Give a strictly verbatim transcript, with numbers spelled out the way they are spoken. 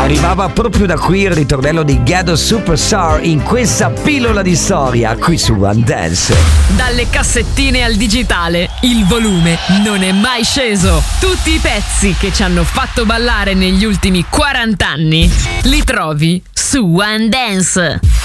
Arrivava proprio da qui il ritornello di Ghetto Superstar in questa pillola di storia qui su One Dance. Dalle cassettine al digitale, il volume non è mai sceso. Tutti i pezzi che ci hanno fatto ballare negli ultimi quaranta anni li trovi su One Dance.